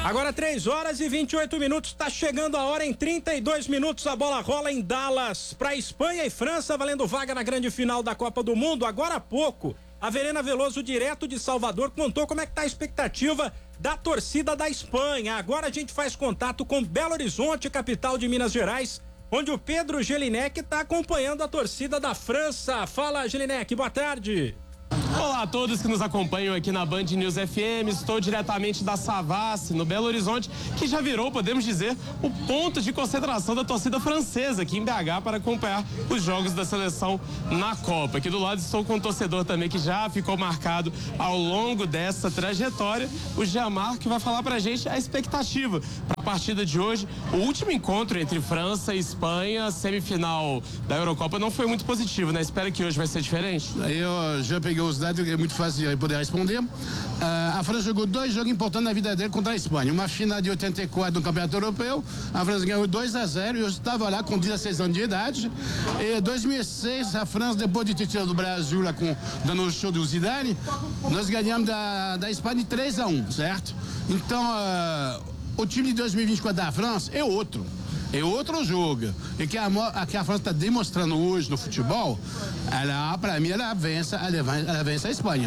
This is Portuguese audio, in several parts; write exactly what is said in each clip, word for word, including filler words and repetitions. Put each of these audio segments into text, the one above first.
Agora três horas e vinte e oito minutos, tá chegando a hora. Em trinta e dois minutos a bola rola em Dallas para Espanha e França, valendo vaga na grande final da Copa do Mundo. Agora há pouco, a Verena Veloso, direto de Salvador, contou como é que tá a expectativa da torcida da Espanha. Agora a gente faz contato com Belo Horizonte, capital de Minas Gerais, onde o Pedro Jelinek está acompanhando a torcida da França. Fala, Jelinek, boa tarde. Olá a todos que nos acompanham aqui na Band News F M. Estou diretamente da Savassi, no Belo Horizonte, que já virou, podemos dizer, o ponto de concentração da torcida francesa aqui em B H para acompanhar os jogos da seleção na Copa. Aqui do lado estou com um torcedor também que já ficou marcado ao longo dessa trajetória, o Jamar, que vai falar pra gente a expectativa para a partida de hoje. O último encontro entre França e Espanha, semifinal da Eurocopa, não foi muito positivo, né? Espera que hoje vai ser diferente. Eu já peguei os dados, que é muito fácil de poder responder. Uh, a França jogou dois jogos importantes na vida dele contra a Espanha. Uma final de oitenta e quatro no Campeonato Europeu. A França ganhou dois a zero e eu estava lá com dezesseis anos de idade. Em dois mil e seis, a França, depois de ter tirado do Brasil, lá com, dando o show do Zidane, nós ganhamos da, da Espanha de três a um, certo? Então, uh, o time de dois mil e vinte e quatro da França é outro. É outro jogo. E que a, a, que a França está demonstrando hoje no futebol, ela, para mim, ela vence, ela, ela vence a Espanha.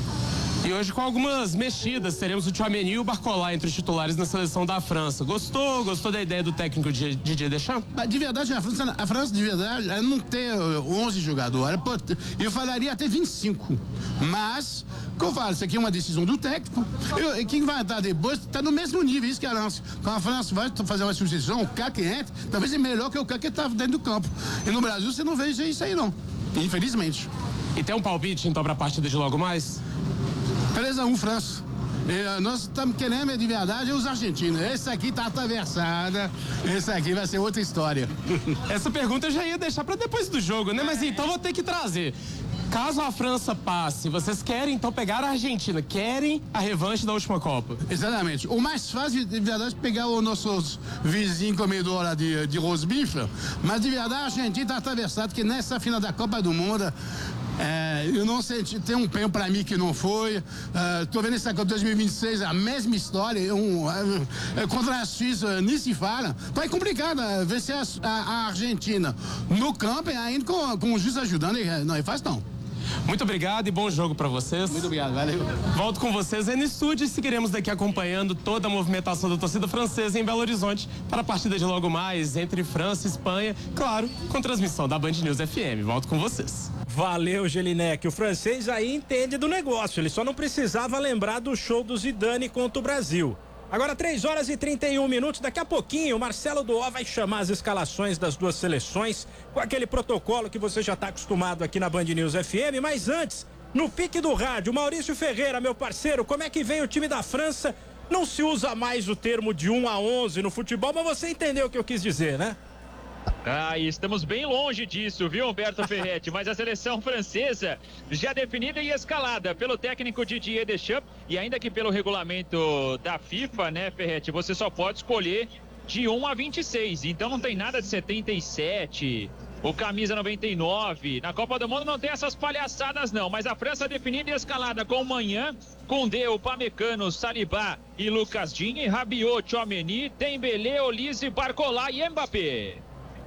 E hoje com algumas mexidas, teremos o Tchouaméni e o Barcola entre os titulares na seleção da França. Gostou? Gostou da ideia do técnico Didier Deschamps? De verdade, a França, a França de verdade, ela não tem onze jogadores. Eu falaria até vinte e cinco. Mas, como eu falo, isso aqui é uma decisão do técnico. Eu, e quem vai estar depois está no mesmo nível, isso que é a França. Quando a França vai fazer uma substituição, o cara que entra, talvez é melhor que o cara que está dentro do campo. E no Brasil você não vê isso aí, não. Infelizmente. E tem um palpite, então, para a partida de logo mais? três a um França. E, nós estamos querendo, de verdade, os argentinos. Esse aqui tá atravessada. Esse aqui vai ser outra história. Essa pergunta eu já ia deixar para depois do jogo, né? Mas então vou ter que trazer. Caso a França passe, vocês querem então pegar a Argentina? Querem a revanche da última Copa? Exatamente. O mais fácil, de verdade, é pegar os nossos vizinhos comedores lá de, de rosbife. Mas, de verdade, a Argentina tá atravessada, porque nessa final da Copa do Mundo, É, eu não senti, tem um prêmio para mim que não foi. Uh, tô vendo essa Copa dois mil e vinte e seis, a mesma história. Um, uh, contra a Suíça, nem se fala. Então é complicado uh, vencer a, a, a Argentina no campo e ainda com, com o juiz ajudando. Não é fácil, não. Muito obrigado e bom jogo para vocês. Muito obrigado, valeu. Volto com vocês aí no estúdio e seguiremos daqui acompanhando toda a movimentação da torcida francesa em Belo Horizonte para a partida de logo mais entre França e Espanha, claro, com transmissão da Band News F M. Volto com vocês. Valeu, Jelinek. O francês aí entende do negócio, ele só não precisava lembrar do show do Zidane contra o Brasil. Agora três horas e trinta e um minutos, daqui a pouquinho o Marcelo Doó vai chamar as escalações das duas seleções com aquele protocolo que você já está acostumado aqui na Band News F M, mas antes, no pique do rádio, Maurício Ferreira, meu parceiro, como é que vem o time da França? Não se usa mais o termo de um a onze no futebol, mas você entendeu o que eu quis dizer, né? Ah, e estamos bem longe disso, viu, Humberto Ferretti? Mas a seleção francesa já definida e escalada pelo técnico Didier Deschamps, e ainda que pelo regulamento da FIFA, né, Ferretti, você só pode escolher de um a vinte e seis, então não tem nada de setenta e sete, o camisa noventa e nove. Na Copa do Mundo não tem essas palhaçadas não, mas a França definida e escalada com Manhã, Koundé, Upamecano, Saliba e Lucas Digne, Rabiot, Tchouaméni, Dembélé, Olise, Barcola e Mbappé.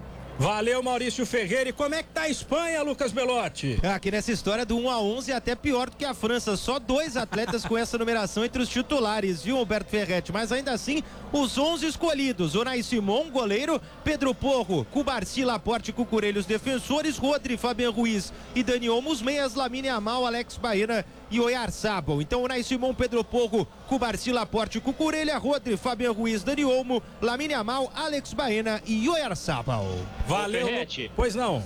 Valeu, Maurício Ferreira. E como é que tá a Espanha, Lucas Belotti? Aqui nessa história do um a onze é até pior do que a França. Só dois atletas com essa numeração entre os titulares, viu, Humberto Ferretti? Mas ainda assim, os onze escolhidos: Unai Simon, goleiro; Pedro Porro, Cubarsi, Laporte, Cucurella, os defensores; Rodri, Fabian Ruiz e Dani Olmo, os meias; Lamine Yamal, Alex Baena e Oyarzabal. Então, Unai Simon, Pedro Porro, Cubarsi, Laporte, Cucurella; Rodri, Fabian Ruiz, Dani Olmo, Lamine Yamal, Alex Baena e Oyarzabal. Valeu. Pois não.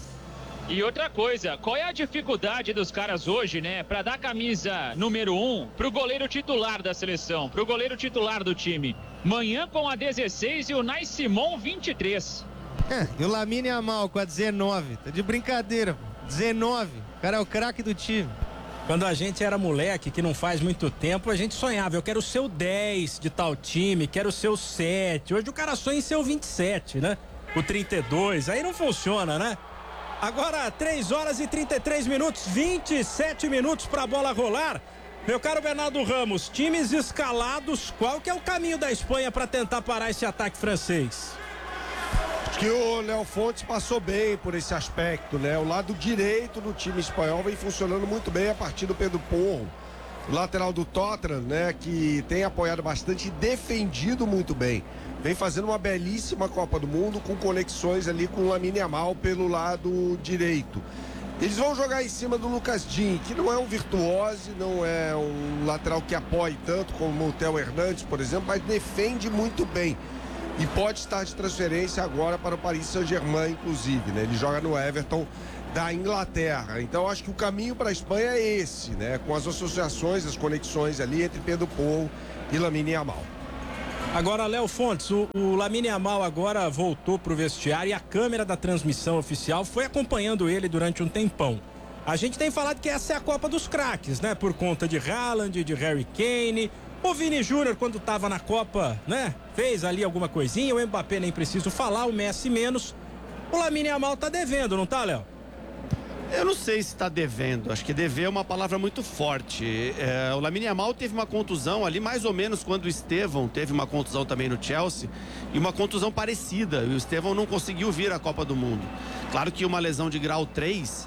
E outra coisa, qual é a dificuldade dos caras hoje, né, pra dar camisa número um pro goleiro titular da seleção, pro goleiro titular do time? Manhã com a dezesseis e o Unai Simon vinte e três. É, e o Lamine Yamal com a dezenove. Tá de brincadeira. dezenove. O cara é o craque do time. Quando a gente era moleque, que não faz muito tempo, a gente sonhava, eu quero ser o dez de tal time, quero ser o sete. Hoje o cara sonha em ser o vinte e sete, né? O trinta e dois, aí não funciona, né? Agora, três horas e trinta e três minutos, vinte e sete minutos pra bola rolar. Meu caro Bernardo Ramos, times escalados, qual que é o caminho da Espanha para tentar parar esse ataque francês? Acho que o Léo Fontes passou bem por esse aspecto, né? O lado direito do time espanhol vem funcionando muito bem a partir do Pedro Porro, o lateral do Tottenham, né? Que tem apoiado bastante e defendido muito bem. Vem fazendo uma belíssima Copa do Mundo com conexões ali com o Lamine Yamal pelo lado direito. Eles vão jogar em cima do Lucas Digne, que não é um virtuose, não é um lateral que apoie tanto como o Theo Hernandes, por exemplo, mas defende muito bem. E pode estar de transferência agora para o Paris Saint-Germain, inclusive, né? Ele joga no Everton da Inglaterra. Então, acho que o caminho para a Espanha é esse, né? Com as associações, as conexões ali entre Pedro Porro e Lamine Yamal. Agora, Léo Fontes, o, o Lamine Yamal agora voltou para o vestiário e a câmera da transmissão oficial foi acompanhando ele durante um tempão. A gente tem falado que essa é a Copa dos Craques, né? Por conta de Haaland, de Harry Kane. O Vini Júnior, quando estava na Copa, né? Fez ali alguma coisinha. O Mbappé nem preciso falar, o Messi menos. O Lamine Yamal tá devendo, não tá, Léo? Eu não sei se está devendo, acho que dever é uma palavra muito forte. É, o Lamine Yamal teve uma contusão ali, mais ou menos quando o Estevão teve uma contusão também no Chelsea, e uma contusão parecida, e o Estevão não conseguiu vir à Copa do Mundo. Claro que uma lesão de grau três,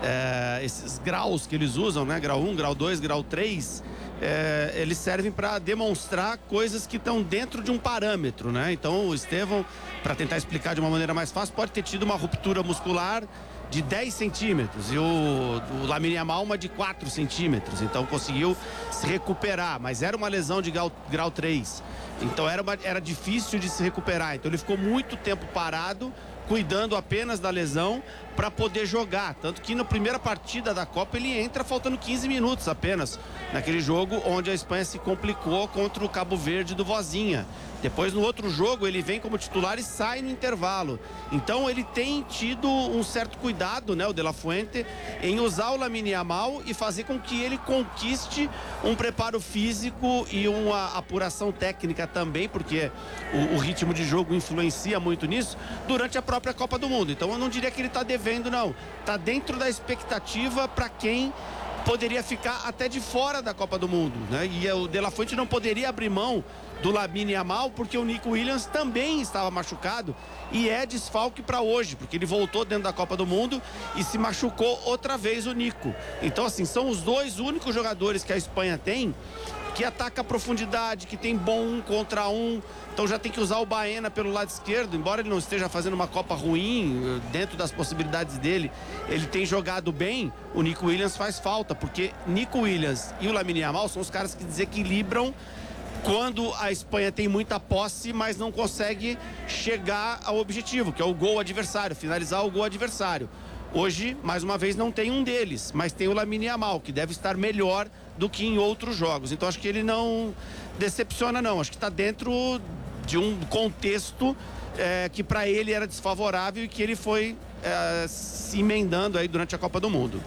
é, esses graus que eles usam, né? Grau um, grau dois, grau três, é, eles servem para demonstrar coisas que estão dentro de um parâmetro, né? Então o Estevão, para tentar explicar de uma maneira mais fácil, pode ter tido uma ruptura muscular de dez centímetros e o, o Lamine Yamal uma de quatro centímetros, então conseguiu se recuperar, mas era uma lesão de grau, grau três, então era, uma, era difícil de se recuperar, então ele ficou muito tempo parado, cuidando apenas da lesão para poder jogar, tanto que na primeira partida da Copa ele entra faltando quinze minutos apenas, naquele jogo onde a Espanha se complicou contra o Cabo Verde do Vozinha. Depois no outro jogo ele vem como titular e sai no intervalo. Então ele tem tido um certo cuidado, né, o De La Fuente, em usar o Lamine Yamal e fazer com que ele conquiste um preparo físico e uma apuração técnica também, porque o, o ritmo de jogo influencia muito nisso, durante a própria Copa do Mundo. Então eu não diria que ele está devendo, não. Está dentro da expectativa para quem poderia ficar até de fora da Copa do Mundo, né? E o De La Fuente não poderia abrir mão do Lamine Yamal, porque o Nico Williams também estava machucado e é desfalque para hoje, porque ele voltou dentro da Copa do Mundo e se machucou outra vez o Nico. Então, assim, são os dois únicos jogadores que a Espanha tem que ataca a profundidade, que tem bom um contra um. Então já tem que usar o Baena pelo lado esquerdo, embora ele não esteja fazendo uma Copa ruim, dentro das possibilidades dele, ele tem jogado bem. O Nico Williams faz falta, porque Nico Williams e o Lamine Yamal são os caras que desequilibram quando a Espanha tem muita posse, mas não consegue chegar ao objetivo, que é o gol adversário, finalizar o gol adversário. Hoje, mais uma vez, não tem um deles, mas tem o Lamine Yamal, que deve estar melhor do que em outros jogos. Então acho que ele não decepciona, não. Acho que está dentro de um contexto é, que para ele era desfavorável e que ele foi é, se emendando aí durante a Copa do Mundo.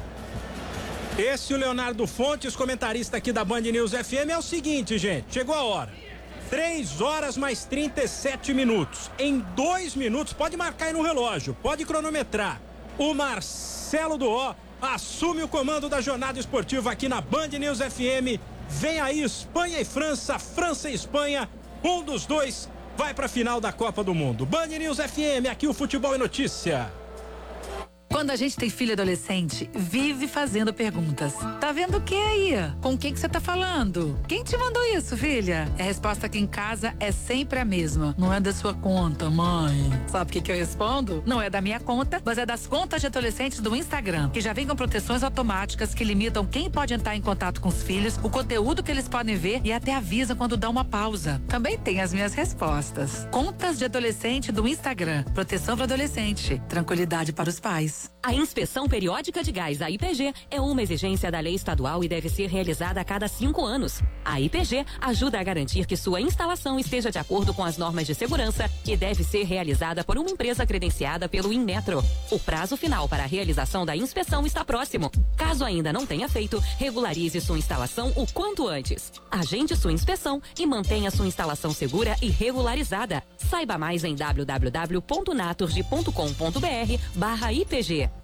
Esse é o Leonardo Fontes, comentarista aqui da Band News F M. É o seguinte, gente, chegou a hora. três horas mais trinta e sete minutos. Em dois minutos, pode marcar aí no relógio, pode cronometrar. O Marcelo do O assume o comando da jornada esportiva aqui na Band News F M. Vem aí Espanha e França, França e Espanha. Um dos dois vai para a final da Copa do Mundo. Band News F M, aqui o futebol é notícia. Quando a gente tem filho adolescente, vive fazendo perguntas. Tá vendo o que aí? Com quem que você tá falando? Quem te mandou isso, filha? A resposta aqui em casa é sempre a mesma. Não é da sua conta, mãe. Sabe o que que eu respondo? Não é da minha conta, mas é das contas de adolescentes do Instagram, que já vem com proteções automáticas que limitam quem pode entrar em contato com os filhos, o conteúdo que eles podem ver e até avisa quando dá uma pausa. Também tem as minhas respostas. Contas de adolescente do Instagram. Proteção para adolescente. Tranquilidade para os pais. A inspeção periódica de gás da I P G é uma exigência da lei estadual e deve ser realizada a cada cinco anos. A I P G ajuda a garantir que sua instalação esteja de acordo com as normas de segurança e deve ser realizada por uma empresa credenciada pelo Inmetro. O prazo final para a realização da inspeção está próximo. Caso ainda não tenha feito, regularize sua instalação o quanto antes. Agende sua inspeção e mantenha sua instalação segura e regularizada. Saiba mais em w w w ponto naturgy ponto com ponto b r barra I P G.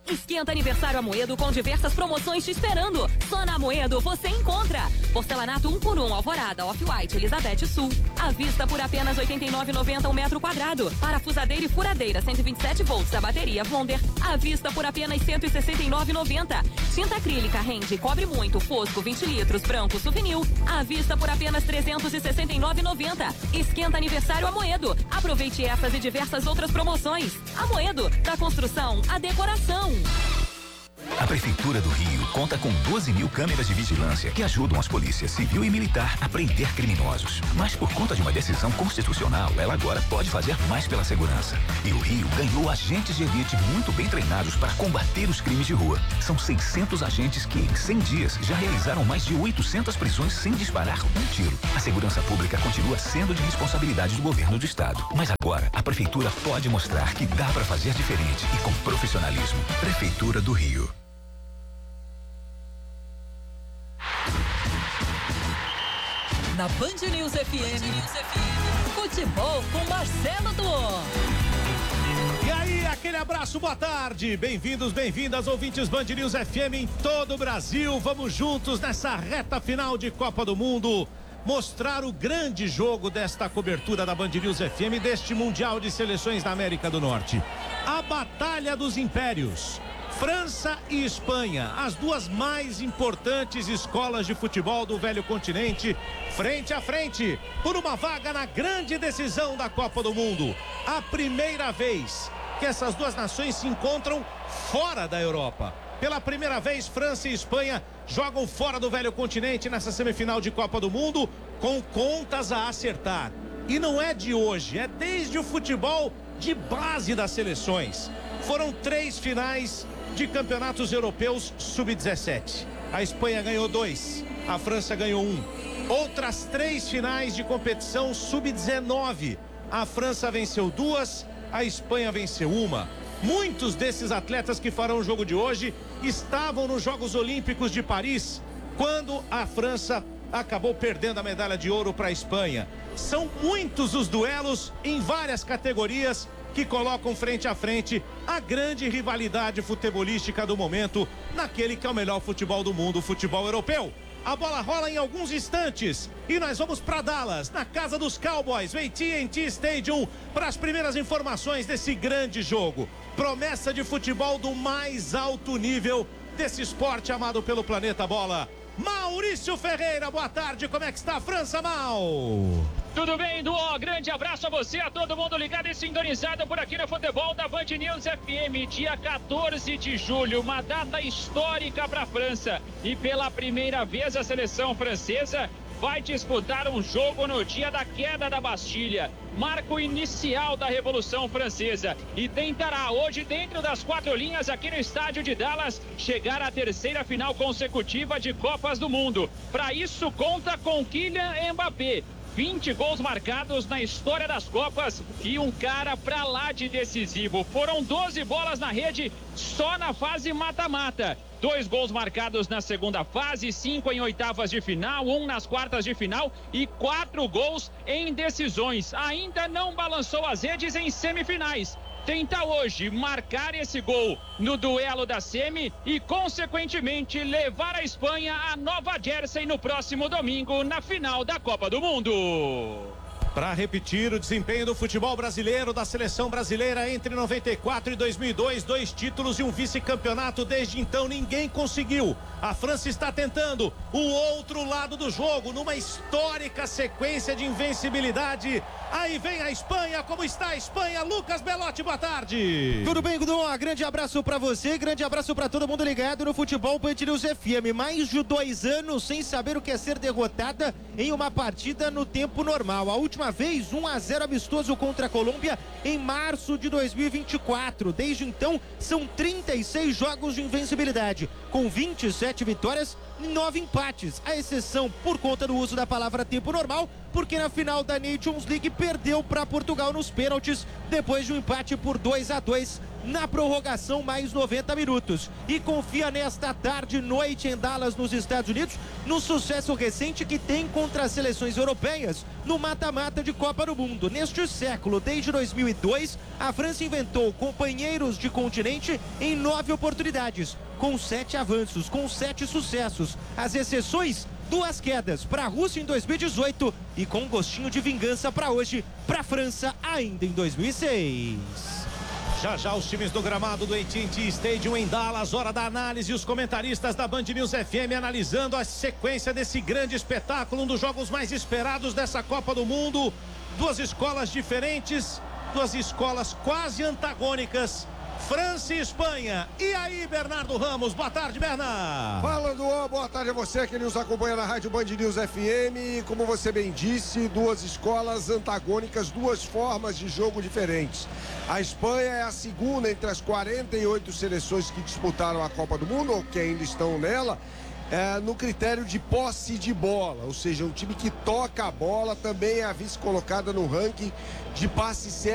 Esquenta aniversário Amoedo com diversas promoções te esperando. Só na Amoedo você encontra porcelanato um por um Alvorada, Off-White, Elizabeth Sul. À vista por apenas oitenta e nove reais e noventa centavos o metro quadrado. Parafusadeira e furadeira cento e vinte e sete volts a bateria Wonder. À vista por apenas cento e sessenta e nove reais e noventa centavos. Tinta acrílica Rende, cobre muito, fosco vinte litros, branco Souvenir. À vista por apenas trezentos e sessenta e nove reais e noventa centavos. Esquenta aniversário Amoedo. Aproveite essas e diversas outras promoções. Amoedo, da construção à decoração. A Prefeitura do Rio conta com doze mil câmeras de vigilância que ajudam as polícias civil e militar a prender criminosos. Mas por conta de uma decisão constitucional, ela agora pode fazer mais pela segurança. E o Rio ganhou agentes de elite muito bem treinados para combater os crimes de rua. São seiscentos agentes que, em cem dias, já realizaram mais de oitocentas prisões sem disparar um tiro. A segurança pública continua sendo de responsabilidade do governo do estado. Mas agora, a Prefeitura pode mostrar que dá para fazer diferente e com profissionalismo. Prefeitura do Rio. Na Band News F M, futebol com Marcelo Duó. E aí, aquele abraço, boa tarde. Bem-vindos, bem-vindas, ouvintes Band News F M em todo o Brasil. Vamos juntos nessa reta final de Copa do Mundo mostrar o grande jogo desta cobertura da Band News F M deste Mundial de Seleções da América do Norte. A Batalha dos Impérios. França e Espanha, as duas mais importantes escolas de futebol do velho continente, frente a frente, por uma vaga na grande decisão da Copa do Mundo. A primeira vez que essas duas nações se encontram fora da Europa. Pela primeira vez, França e Espanha jogam fora do velho continente nessa semifinal de Copa do Mundo, com contas a acertar. E não é de hoje, é desde o futebol de base das seleções. Foram três finais de campeonatos europeus sub dezessete. A Espanha ganhou dois, a França ganhou um. Outras três finais de competição sub dezenove. A França venceu duas, a Espanha venceu uma. Muitos desses atletas que farão o jogo de hoje estavam nos Jogos Olímpicos de Paris, quando a França acabou perdendo a medalha de ouro para a Espanha. São muitos os duelos em várias categorias que colocam frente a frente a grande rivalidade futebolística do momento, naquele que é o melhor futebol do mundo, o futebol europeu. A bola rola em alguns instantes e nós vamos para Dallas, na casa dos Cowboys, A T and T Stadium, para as primeiras informações desse grande jogo. Promessa de futebol do mais alto nível desse esporte amado pelo planeta bola. Maurício Ferreira, boa tarde, como é que está a França, Mal? Tudo bem, Duó? Grande abraço a você, a todo mundo ligado e sintonizado por aqui no futebol da Band News F M. Dia quatorze de julho, uma data histórica para a França. E pela primeira vez a seleção francesa vai disputar um jogo no dia da queda da Bastilha, marco inicial da Revolução Francesa, e tentará hoje, dentro das quatro linhas aqui no estádio de Dallas, chegar à terceira final consecutiva de Copas do Mundo. Para isso, conta com Kylian Mbappé. vinte gols marcados na história das Copas e um cara pra lá de decisivo. Foram doze bolas na rede só na fase mata-mata. Dois gols marcados na segunda fase, cinco em oitavas de final, um nas quartas de final e quatro gols em decisões. Ainda não balançou as redes em semifinais. Tenta hoje marcar esse gol no duelo da semi e, consequentemente, levar a Espanha a Nova Jersey no próximo domingo na final da Copa do Mundo. Para repetir o desempenho do futebol brasileiro, da seleção brasileira entre noventa e quatro e dois mil e dois, dois títulos e um vice-campeonato. Desde então ninguém conseguiu. A França está tentando o outro lado do jogo, numa histórica sequência de invencibilidade. Aí vem a Espanha. Como está a Espanha? Lucas Belotti, boa tarde. Tudo bem, Gudon? Grande abraço para você, grande abraço para todo mundo ligado no futebol Band News F M. Mais de dois anos sem saber o que é ser derrotada em uma partida no tempo normal. A última vez, um a zero amistoso contra a Colômbia em março de dois mil e vinte e quatro. Desde então, são trinta e seis jogos de invencibilidade, com vinte e sete vitórias e nove empates, a exceção por conta do uso da palavra tempo normal, porque na final da Nations League perdeu para Portugal nos pênaltis, depois de um empate por dois a dois na prorrogação, mais noventa minutos. E confia nesta tarde e noite em Dallas, nos Estados Unidos, no sucesso recente que tem contra as seleções europeias no mata-mata de Copa do Mundo. Neste século, desde dois mil e dois, a França inventou companheiros de continente em nove oportunidades, com sete avanços, com sete sucessos. As exceções, duas quedas para a Rússia em dois mil e dezoito e com um gostinho de vingança para hoje, para a França ainda em dois mil e seis. Já já os times do gramado do A T and T Stadium em Dallas, hora da análise, os comentaristas da Band News F M analisando a sequência desse grande espetáculo, um dos jogos mais esperados dessa Copa do Mundo. Duas escolas diferentes, duas escolas quase antagônicas, França e Espanha. E aí, Bernardo Ramos, boa tarde, Bernardo. Fala, Duan, boa tarde a você que nos acompanha na Rádio Band News F M. Como você bem disse, duas escolas antagônicas, duas formas de jogo diferentes. A Espanha é a segunda entre as quarenta e oito seleções que disputaram a Copa do Mundo, ou que ainda estão nela, é, no critério de posse de bola, ou seja, um time que toca a bola, também é a vice colocada no ranking de passe certo.